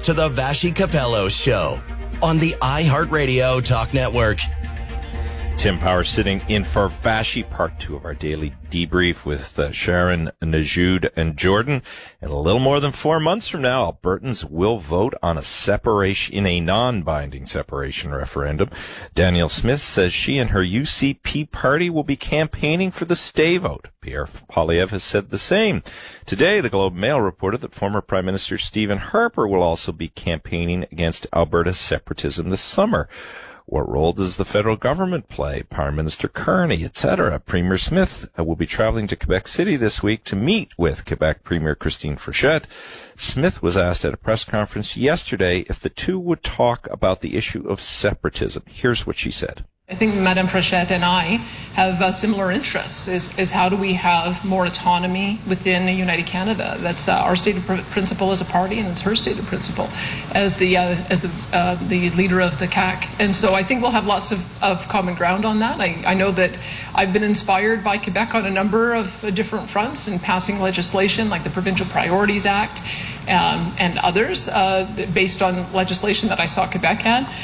to the Vashi Capello Show on the iHeartRadio Talk Network. Tim Power sitting in for Vashi, part 2 of our daily debrief with Sharon, Najoud, and Jordan. And a little more than 4 months from now, Albertans will vote on a non-binding separation referendum. Danielle Smith says she and her UCP party will be campaigning for the stay vote. Pierre Poilievre has said the same. Today, the Globe and Mail reported that former Prime Minister Stephen Harper will also be campaigning against Alberta's separatism this summer. What role does the federal government play? Prime Minister Carney, etc. Premier Smith will be traveling to Quebec City this week to meet with Quebec Premier Christine Fréchette. Smith was asked at a press conference yesterday if the two would talk about the issue of separatism. Here's what she said. I think Madame Fréchette and I have similar interests, is how do we have more autonomy within United Canada. That's our stated principle as a party, and it's her stated principle as the leader of the CAQ. And so I think we'll have lots of common ground on that. I know that I've been inspired by Quebec on a number of different fronts in passing legislation like the Provincial Priorities Act and others based on legislation that I saw Quebec had.